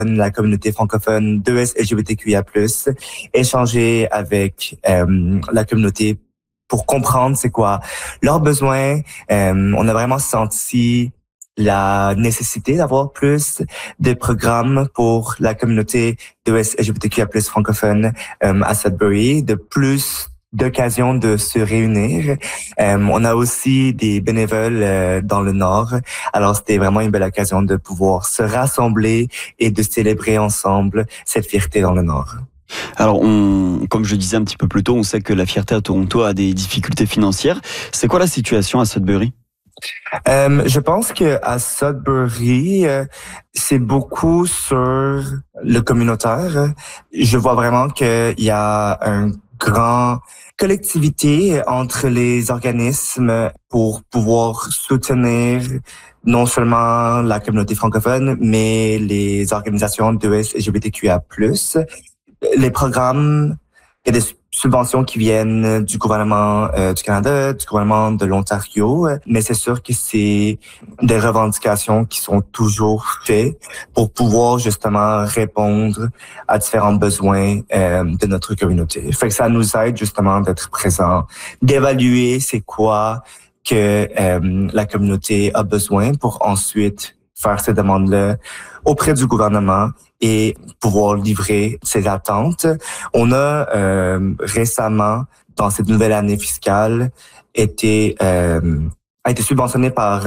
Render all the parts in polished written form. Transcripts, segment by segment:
la communauté francophone de LGBTQIA+, échanger avec la communauté pour comprendre c'est quoi leurs besoins. On a vraiment senti la nécessité d'avoir plus de programmes pour la communauté de LGBTQIA+ francophone à Sudbury, de plus d'occasions de se réunir. On a aussi des bénévoles dans le Nord. Alors, c'était vraiment une belle occasion de pouvoir se rassembler et de célébrer ensemble cette fierté dans le Nord. Alors, comme je le disais un petit peu plus tôt, on sait que la Fierté à Toronto a des difficultés financières. C'est quoi la situation à Sudbury? Je pense que à Sudbury, c'est beaucoup sur le communautaire. Je vois vraiment qu'il y a un grand collectivité entre les organismes pour pouvoir soutenir non seulement la communauté francophone, mais les organisations de LGBTQIA+. Les programmes, il y a des subventions qui viennent du gouvernement du Canada, du gouvernement de l'Ontario, mais c'est sûr que c'est des revendications qui sont toujours faites pour pouvoir justement répondre à différents besoins de notre communauté. Fait que ça nous aide justement d'être présents, d'évaluer c'est quoi que la communauté a besoin pour ensuite faire ces demandes-là auprès du gouvernement et pouvoir livrer ses attentes. On a récemment, dans cette nouvelle année fiscale, a été subventionné par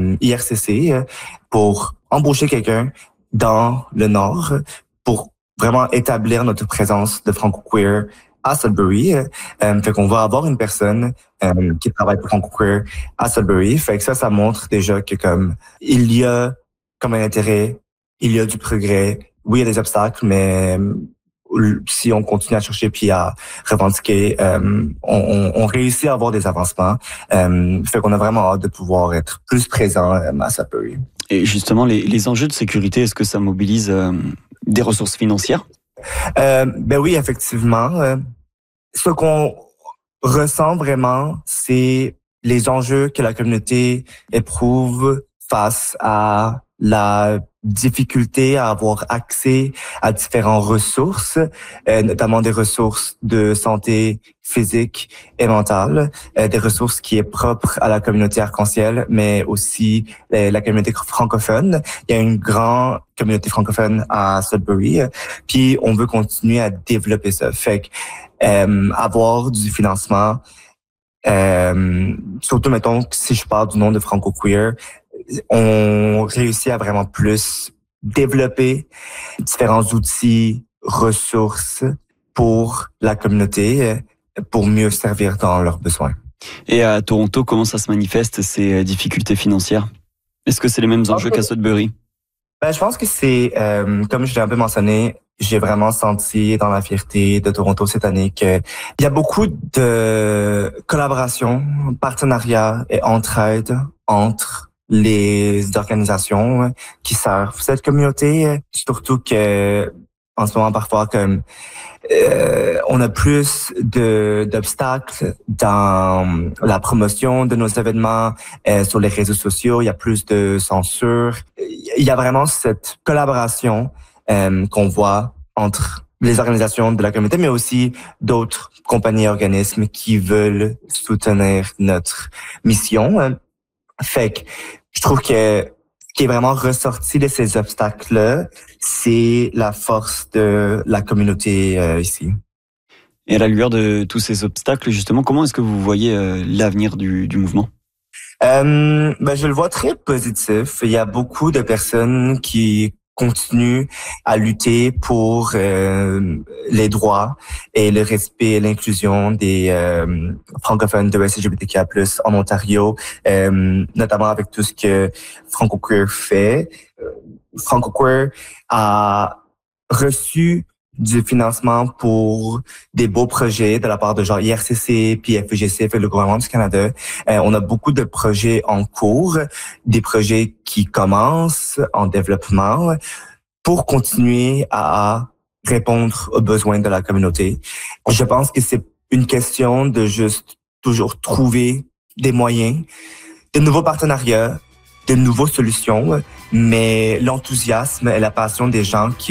IRCC pour embaucher quelqu'un dans le Nord pour vraiment établir notre présence de franco-queer à Sudbury. Fait qu'on va avoir une personne qui travaille pour franco-queer à Sudbury. Fait que ça montre déjà que comme il y a comme un intérêt, il y a du progrès. Oui, il y a des obstacles, mais si on continue à chercher puis à revendiquer, on réussit à avoir des avancements. Fait qu'on a vraiment hâte de pouvoir être plus présent à Sudbury. Et justement, les enjeux de sécurité, est-ce que ça mobilise des ressources financières? Ben oui, effectivement. Ce qu'on ressent vraiment, c'est les enjeux que la communauté éprouve face à la difficulté à avoir accès à différentes ressources, notamment des ressources de santé physique et mentale, des ressources qui est propre à la communauté arc-en-ciel, mais aussi la communauté francophone. Il y a une grande communauté francophone à Sudbury, puis on veut continuer à développer ça. Fait que avoir du financement, surtout mettons si je parle du nom de franco-queer, on réussit à vraiment plus développer différents outils, ressources pour la communauté, pour mieux servir dans leurs besoins. Et à Toronto, comment ça se manifeste, ces difficultés financières? Est-ce que c'est les mêmes enjeux qu'à Sudbury? Ben, je pense que c'est, comme je l'ai un peu mentionné, j'ai vraiment senti dans la fierté de Toronto cette année qu'il y a beaucoup de collaboration, partenariat et entraide entre les organisations qui servent cette communauté, surtout que en ce moment parfois comme on a plus d'obstacles dans la promotion de nos événements sur les réseaux sociaux, il y a plus de censure. Il y a vraiment cette collaboration qu'on voit entre les organisations de la communauté, mais aussi d'autres compagnies et organismes qui veulent soutenir notre mission. Fait que je trouve que ce qui est vraiment ressorti de ces obstacles-là, c'est la force de la communauté ici. Et à la lueur de tous ces obstacles, justement, comment est-ce que vous voyez l'avenir du mouvement? Ben, je le vois très positif. Il y a beaucoup de personnes qui continuent à lutter pour les droits et le respect et l'inclusion des francophones de LGBTQIA+ en Ontario, notamment avec tout ce que FrancoQueer fait. FrancoQueer a reçu du financement pour des beaux projets de la part de genre IRCC, puis FEGC, le gouvernement du Canada. On a beaucoup de projets en cours, des projets qui commencent en développement pour continuer à répondre aux besoins de la communauté. Je pense que c'est une question de juste toujours trouver des moyens, de nouveaux partenariats, de nouvelles solutions, mais l'enthousiasme et la passion des gens qui